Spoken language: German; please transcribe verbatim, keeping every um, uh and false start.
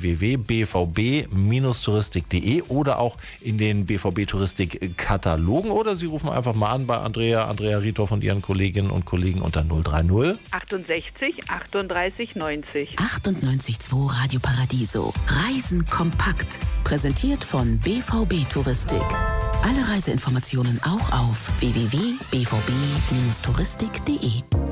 w w w punkt b v b Bindestrich touristik punkt de oder auch in den B V B-Touristik-Katalogen. Oder Sie rufen einfach mal an bei Andrea, Andrea Riethoff und ihren Kolleginnen und Kollegen unter null drei null achtundsechzig achtunddreißig neunzig. achtundneunzig Komma zwei Radio Paradiso. Reisen kompakt. Präsentiert von B V B Touristik. Alle Reiseinformationen auch auf w w w punkt b v b Bindestrich touristik punkt de.